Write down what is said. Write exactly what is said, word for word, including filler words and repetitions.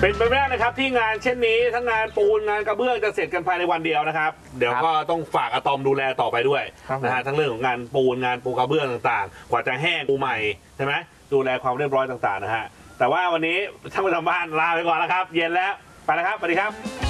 เป็นไปไม่ได้นะครับที่งานเช่นนี้ทั้งงานปูนงานกระเบื้องจะเสร็จกันภายในวันเดียวนะครับเดี๋ยวก็ต้องฝากอะตอมดูแลต่อไปด้วยนะฮะทั้งเรื่องของงานปูนงานปูกระเบื้องต่างๆกว่าจะแห้งปูใหม่ใช่ไหมดูแลความเรียบร้อยต่างๆนะฮะแต่ว่าวันนี้ท่านผู้ชมบ้านลาไปก่อนแล้วครับเย็นแล้วไปแล้วครับสวัสดีครับ